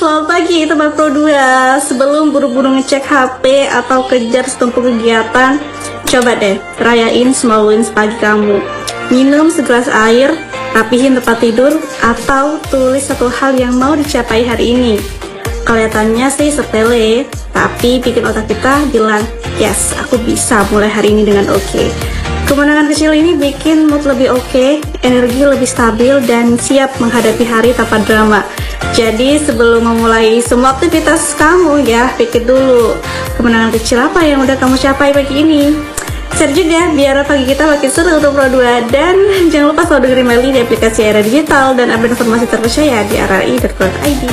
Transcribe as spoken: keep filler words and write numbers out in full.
selamat pagi teman Pro dua. Sebelum buru-buru ngecek H P atau kejar setumpuk kegiatan, coba deh rayain small wins pagi kamu. Minum segelas air, rapihin tempat tidur, atau tulis satu hal yang mau dicapai hari ini. Kelihatannya sih sepele, tapi bikin otak kita bilang, yes, aku bisa mulai hari ini dengan oke. Okay. Kemenangan kecil ini bikin mood lebih oke, okay, energi lebih stabil, dan siap menghadapi hari tanpa drama. Jadi sebelum memulai semua aktivitas kamu ya, pikir dulu kemenangan kecil apa yang udah kamu capai pagi ini. Share juga biar pagi kita makin seru untuk Pro dua. Dan jangan lupa selalu dengerin Melly di aplikasi Era Digital dan update informasi terpercaya di r r i dot co dot i d.